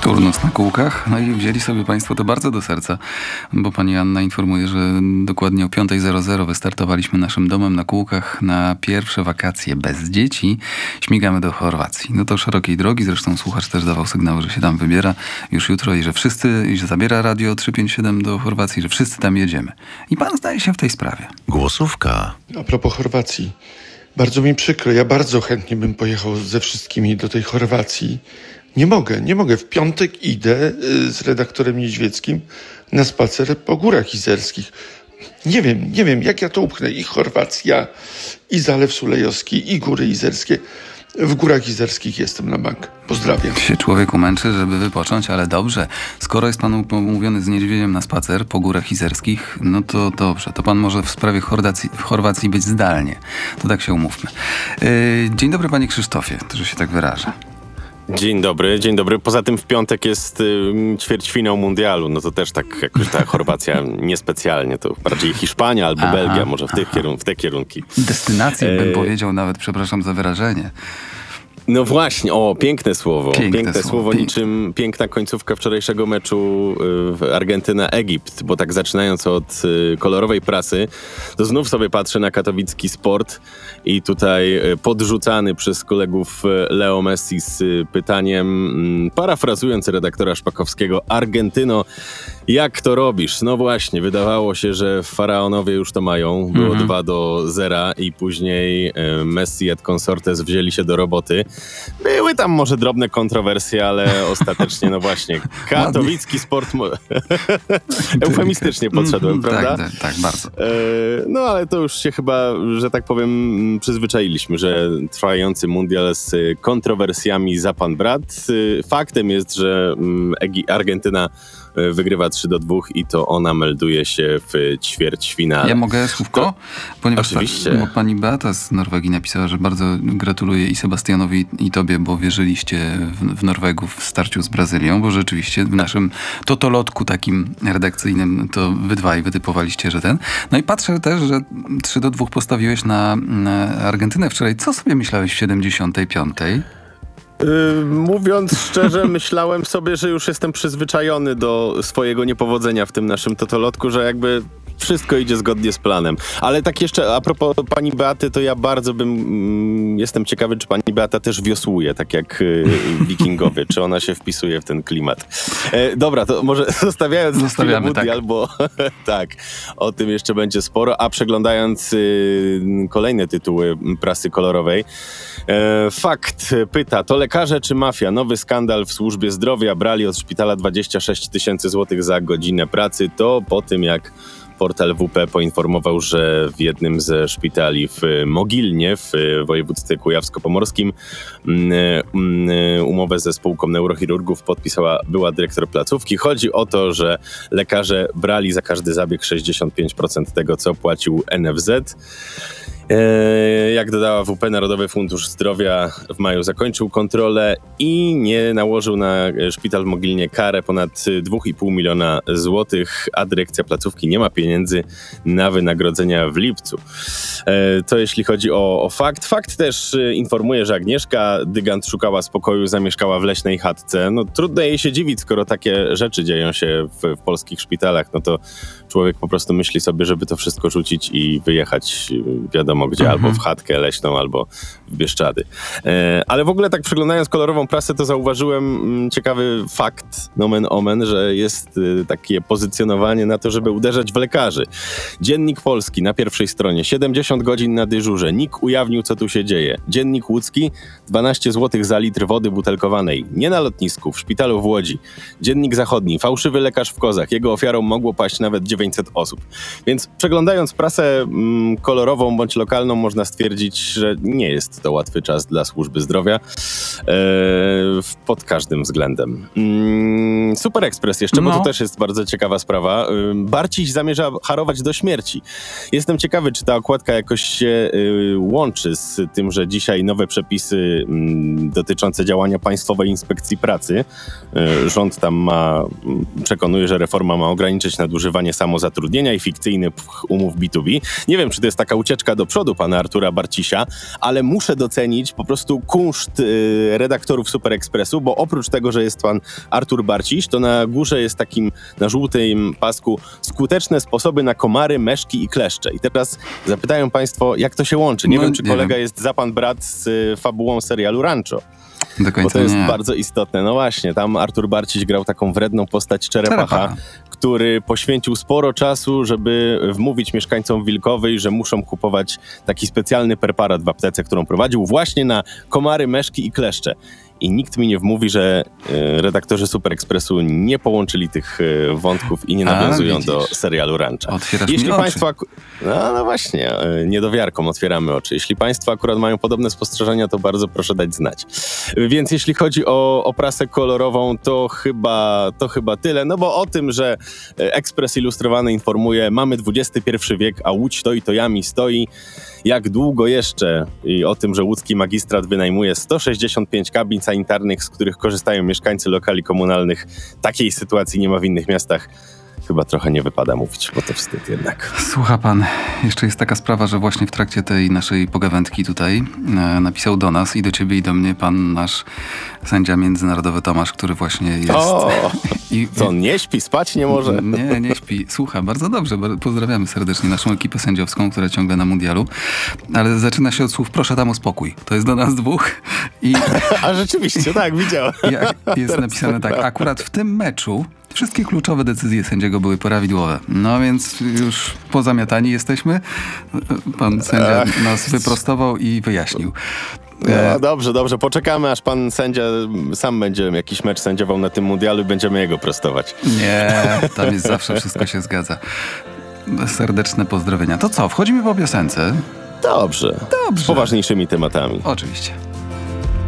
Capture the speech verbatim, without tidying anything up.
Turnus na kółkach. No i wzięli sobie państwo to bardzo do serca, bo pani Anna informuje, że dokładnie o piąta zero zero wystartowaliśmy naszym domem na kółkach na pierwsze wakacje bez dzieci. Śmigamy do Chorwacji. No to szerokiej drogi, zresztą słuchacz też dawał sygnały, że się tam wybiera już jutro i że wszyscy, i że zabiera radio trzysta pięćdziesiąt siedem do Chorwacji, że wszyscy tam jedziemy. I pan zdaje się w tej sprawie. Głosówka. A propos Chorwacji. Bardzo mi przykro, ja bardzo chętnie bym pojechał ze wszystkimi do tej Chorwacji. Nie mogę, nie mogę. W piątek idę z redaktorem Niedźwieckim na spacer po Górach Izerskich. Nie wiem, nie wiem, jak ja to upchnę. I Chorwacja, i Zalew Sulejowski, i Góry Izerskie. W Górach Izerskich jestem na bank. Pozdrawiam. Się człowiek umęczy, żeby wypocząć, ale dobrze. Skoro jest pan umówiony z niedźwiedziem na spacer po Górach Izerskich, no to dobrze. To pan może w sprawie Chorwacji, w Chorwacji być zdalnie. To tak się umówmy. Yy, dzień dobry, panie Krzysztofie, że się tak wyrażę. Dzień dobry, dzień dobry. Poza tym w piątek jest y, ćwierćfinał mundialu, no to też tak jakoś ta Chorwacja niespecjalnie, to bardziej Hiszpania albo aha, Belgia, może w, tych kierun- w te kierunki. Destynację bym e... powiedział nawet, przepraszam za wyrażenie. No właśnie, o, piękne słowo. Piękne, piękne słowo, słowo piękne. Niczym piękna końcówka wczorajszego meczu y, Argentyna-Egipt, bo tak zaczynając od y, kolorowej prasy, to znów sobie patrzę na katowicki sport i tutaj y, podrzucany przez kolegów y, Leo Messi z y, pytaniem, y, parafrazując redaktora Szpakowskiego: Argentyno, jak to robisz? No właśnie, wydawało się, że faraonowie już to mają. Było mhm. dwa do zera i później y, Messi et consortes wzięli się do roboty. Były tam może drobne kontrowersje, ale ostatecznie, no właśnie, katowicki sport... Mo- Eufemistycznie podszedłem, prawda? Tak, tak, tak, bardzo. E, no ale to już się chyba, że tak powiem, przyzwyczailiśmy, że trwający mundial z kontrowersjami za pan brat. Faktem jest, że Argentyna wygrywa trzy do dwóch i to ona melduje się w ćwierćfinale. Ja mogę słówko? Ponieważ Oczywiście. Ta, bo pani Beata z Norwegii napisała, że bardzo gratuluje i Sebastianowi, i tobie, bo wierzyliście w, w Norwegów w starciu z Brazylią, bo rzeczywiście w naszym totolotku takim redakcyjnym to wy dwaj wytypowaliście, że ten. No i patrzę też, że trzy do dwóch postawiłeś na, na Argentynę wczoraj. Co sobie myślałeś w siedemdziesiątej piątej? Yy, mówiąc szczerze, myślałem sobie, że już jestem przyzwyczajony do swojego niepowodzenia w tym naszym totolotku, że jakby wszystko idzie zgodnie z planem. Ale tak jeszcze a propos pani Beaty, to ja bardzo bym, mm, jestem ciekawy, czy pani Beata też wiosłuje, tak jak y, wikingowie, czy ona się wpisuje w ten klimat. E, dobra, to może zostawiając Zostawiamy, mundial, tak. bo tak, o tym jeszcze będzie sporo, a przeglądając y, kolejne tytuły prasy kolorowej, e, Fakt pyta, to lekarze czy mafia? Nowy skandal w służbie zdrowia. Brali od szpitala dwadzieścia sześć tysięcy złotych za godzinę pracy. To po tym, jak portal W P poinformował, że w jednym ze szpitali w Mogilnie w województwie kujawsko-pomorskim umowę ze spółką neurochirurgów podpisała była dyrektor placówki. Chodzi o to, że lekarze brali za każdy zabieg sześćdziesiąt pięć procent tego, co płacił N F Z. Jak dodała W P, Narodowy Fundusz Zdrowia w maju zakończył kontrolę i nie nałożył na szpital w Mogilnie karę ponad dwa i pół miliona złotych, a dyrekcja placówki nie ma pieniędzy na wynagrodzenia w lipcu. To jeśli chodzi o, o fakt. Fakt też informuje, że Agnieszka Dygant szukała spokoju, zamieszkała w leśnej chatce. No trudno jej się dziwić, skoro takie rzeczy dzieją się w, w polskich szpitalach, no to człowiek po prostu myśli sobie, żeby to wszystko rzucić i wyjechać wiadomo gdzie, mhm. albo w chatkę leśną, albo w Bieszczady. E, ale w ogóle tak przeglądając kolorową prasę, to zauważyłem m, ciekawy fakt, nomen omen, że jest y, takie pozycjonowanie na to, żeby uderzać w lekarzy. Dziennik Polski na pierwszej stronie, siedemdziesiąt godzin na dyżurze, N I K ujawnił, co tu się dzieje. Dziennik Łódzki, dwanaście złotych za litr wody butelkowanej. Nie na lotnisku, w szpitalu w Łodzi. Dziennik Zachodni, fałszywy lekarz w Kozach. Jego ofiarą mogło paść nawet dziewięćset osób. Więc przeglądając prasę mm, kolorową bądź lokalną, można stwierdzić, że nie jest to łatwy czas dla służby zdrowia e, pod każdym względem. Mm, Super Express jeszcze, no. Bo to też jest bardzo ciekawa sprawa. Barciś zamierza harować do śmierci. Jestem ciekawy, czy ta okładka jakoś się y, łączy z tym, że dzisiaj nowe przepisy y, dotyczące działania Państwowej Inspekcji Pracy. Y, rząd tam ma, przekonuje, że reforma ma ograniczyć nadużywanie samozatrudnienia i fikcyjnych umów B dwa B. Nie wiem, czy to jest taka ucieczka do przodu, przodu pana Artura Barcisia, ale muszę docenić po prostu kunszt y, redaktorów Super Expressu, bo oprócz tego, że jest pan Artur Barciś, to na górze jest takim, na żółtym pasku, skuteczne sposoby na komary, meszki i kleszcze. I teraz zapytają państwo, jak to się łączy? Nie No, wiem, czy nie kolega wiem. jest za pan brat z y, fabułą serialu Rancho. Do Bo końca to jest nie. bardzo istotne. No właśnie, tam Artur Barciś grał taką wredną postać Czerepacha, Czerepacha. który poświęcił sporo czasu, żeby wmówić mieszkańcom Wilkowej, że muszą kupować taki specjalny preparat w aptece, którą prowadził właśnie na komary, meszki i kleszcze. I nikt mi nie wmówi, że y, redaktorzy Super Expressu nie połączyli tych y, wątków i nie A, nawiązują widzisz. do serialu Rancha. Otwierasz Jeśli mi oczy. państwo... Aku- no, no właśnie, y, niedowiarką otwieramy oczy. Jeśli państwo akurat mają podobne spostrzeżenia, to bardzo proszę dać znać. Więc jeśli chodzi o, o prasę kolorową, to chyba, to chyba tyle. No bo o tym, że y, Ekspres Ilustrowany informuje, mamy dwudziesty pierwszy wiek, a Łódź to i tojami stoi. Jak długo jeszcze? I o tym, że łódzki magistrat wynajmuje sto sześćdziesiąt pięć kabin sanitarnych, z których korzystają mieszkańcy lokali komunalnych. Takiej sytuacji nie ma w innych miastach. Chyba trochę nie wypada mówić, bo to wstyd jednak. Słucha pan, jeszcze jest taka sprawa, że właśnie w trakcie tej naszej pogawędki tutaj e, napisał do nas i do ciebie i do mnie pan nasz sędzia międzynarodowy Tomasz, który właśnie jest... O, I, co, on nie śpi, spać nie może? Nie, nie śpi. Słucha, bardzo dobrze. bar- Pozdrawiamy serdecznie naszą ekipę sędziowską, która ciągle na mundialu. Ale zaczyna się od słów, proszę tam o spokój. To jest do nas dwóch. I A rzeczywiście, tak, widziałem. jak jest Teraz napisane tak, tak. akurat w tym meczu wszystkie kluczowe decyzje sędziego były prawidłowe. No więc już pozamiatani jesteśmy. Pan sędzia nas wyprostował i wyjaśnił. No, dobrze, dobrze, poczekamy, aż pan sędzia sam będzie jakiś mecz sędziował na tym mundialu i będziemy jego prostować. Nie, tam jest zawsze wszystko się zgadza. Serdeczne pozdrowienia. To co, wchodzimy po piosence? Dobrze, Dobrze. z poważniejszymi tematami. Oczywiście.